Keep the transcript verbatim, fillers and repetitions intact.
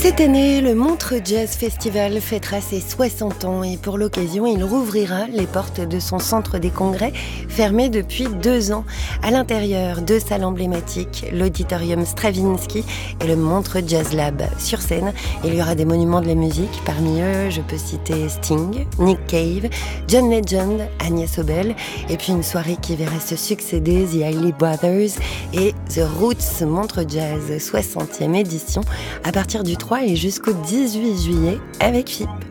Cette année, le Montreux Jazz Festival fêtera ses soixante ans et pour l'occasion, il rouvrira les portes de son centre des congrès, fermé depuis deux ans. À l'intérieur, deux salles emblématiques, l'auditorium Stravinsky et le Montreux Jazz Lab. Sur scène, il y aura des monuments de la musique. Parmi eux, je peux citer Sting, Nick Cave, John Legend, Agnès Obel, et puis une soirée qui verra se succéder The Isley Brothers et The Roots Montreux Jazz soixantième édition à partir du trois et jusqu'au dix-huit juillet avec F I P.